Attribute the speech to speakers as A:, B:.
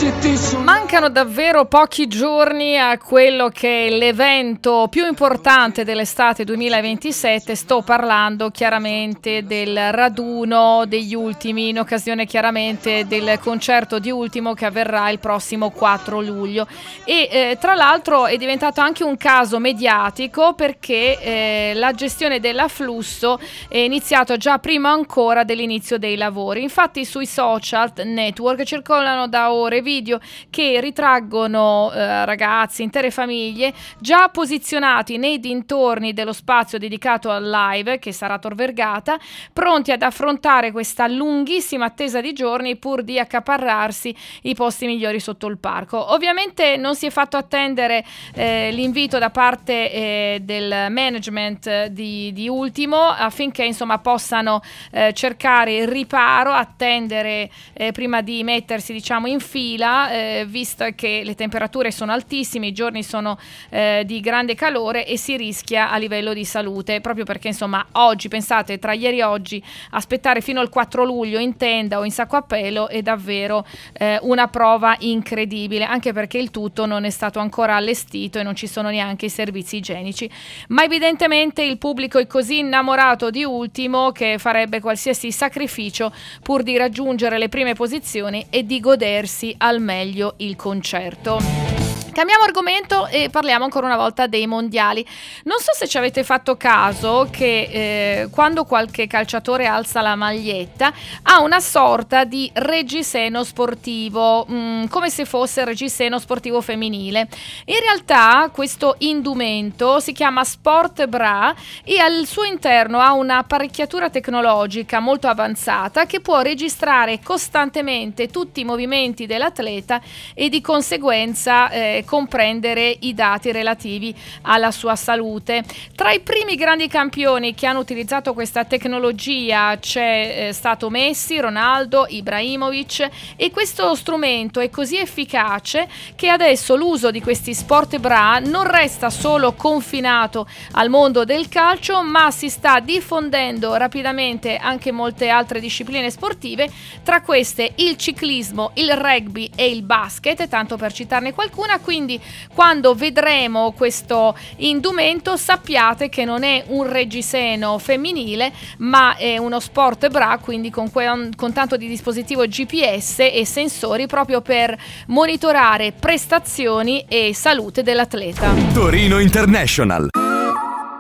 A: Mancano davvero pochi giorni a quello che è l'evento più importante dell'estate 2027. Sto parlando chiaramente del raduno degli Ultimi, in occasione chiaramente del concerto di Ultimo che avverrà il prossimo 4 luglio. E tra l'altro è diventato anche un caso mediatico perché la gestione dell'afflusso è iniziato già prima ancora dell'inizio dei lavori. Infatti sui social network circolano da ore video che ritraggono ragazzi, intere famiglie già posizionati nei dintorni dello spazio dedicato al live che sarà a Tor Vergata, pronti ad affrontare questa lunghissima attesa di giorni pur di accaparrarsi i posti migliori sotto il parco. Ovviamente non si è fatto attendere l'invito da parte del management di Ultimo affinché insomma possano cercare il riparo, attendere prima di mettersi diciamo in fila, visto che le temperature sono altissime, i giorni sono di grande calore e si rischia a livello di salute, proprio perché insomma oggi, pensate, tra ieri e oggi aspettare fino al 4 luglio in tenda o in sacco a pelo è davvero una prova incredibile, anche perché il tutto non è stato ancora allestito e non ci sono neanche i servizi igienici, ma evidentemente il pubblico è così innamorato di Ultimo che farebbe qualsiasi sacrificio pur di raggiungere le prime posizioni e di godersi al meglio il concerto. Cambiamo argomento e parliamo ancora una volta dei mondiali. Non so se ci avete fatto caso che quando qualche calciatore alza la maglietta ha una sorta di reggiseno sportivo, come se fosse il reggiseno sportivo femminile. In realtà questo indumento si chiama Sport Bra e al suo interno ha una apparecchiatura tecnologica molto avanzata che può registrare costantemente tutti i movimenti dell'atleta e di conseguenza comprendere i dati relativi alla sua salute. Tra i primi grandi campioni che hanno utilizzato questa tecnologia c'è stato Messi, Ronaldo, Ibrahimovic, e questo strumento è così efficace che adesso l'uso di questi Sport Bra non resta solo confinato al mondo del calcio, ma si sta diffondendo rapidamente anche molte altre discipline sportive, tra queste il ciclismo, il rugby e il basket, tanto per citarne qualcuna. Quindi quando vedremo questo indumento sappiate che non è un reggiseno femminile ma è uno Sport Bra, quindi con tanto di dispositivo GPS e sensori proprio per monitorare prestazioni e salute dell'atleta.
B: Torino International.